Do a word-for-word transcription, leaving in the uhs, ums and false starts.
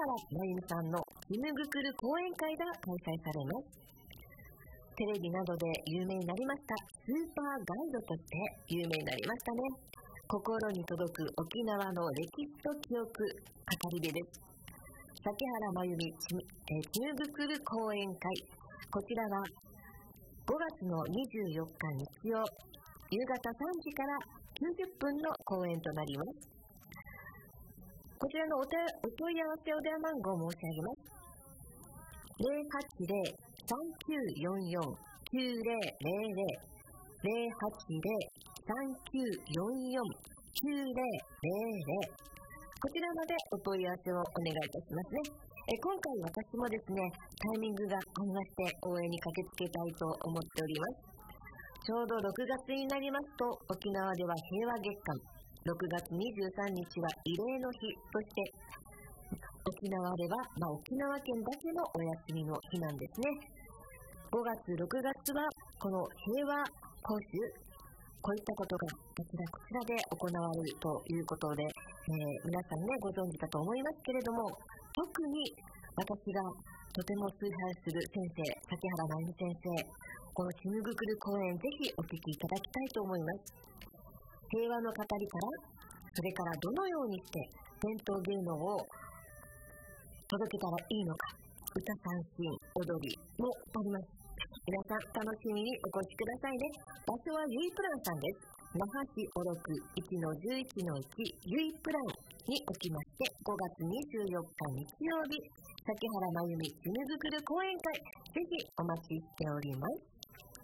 真由美さんのひむぐくる講演会が開催されます。テレビなどで有名になりましたスーパーガイドとして有名になりましたね。心に届く沖縄の歴史と記憶語り部です。崎原真由美ひむぐくる講演会、こちらはごがつのにじゅうよっか日曜夕方さんじからきゅうじゅっぷんの講演となります。こちらのお問い合わせお電話番号申し上げます。ゼロはちゼロ さんきゅうよんよん きゅうゼロゼロゼロ ゼロはちゼロ さんきゅうよんよん きゅうゼロゼロゼロ、こちらまでお問い合わせをお願いいたしますね。え今回私もですね、タイミングがありまして応援に駆けつけたいと思っております。ちょうどろくがつになりますと沖縄では平和月間、ろくがつにじゅうさんにちは慰霊の日として沖縄では、まあ、沖縄県だけのお休みの日なんですね。ごがつろくがつはこの平和講習、こういったことがこちらこちらで行われるということで、えー、皆さんねご存知かと思いますけれども、特に私がとても崇拝する先生、崎原真由美先生、このひむぐくる講演ぜひお聞きいただきたいと思います。平和の語りから、それからどのようにして伝統芸能を届けたらいいのか、歌三振踊りもあります。皆さん楽しみにお越しくださいね。場所はゆいプランさんです。那覇市おろく いちのじゅういちのいち ゆいプランにおきまして、ごがつにじゅうよっか日曜日、崎原真由美ひむぐくる講演会、ぜひお待ちしております。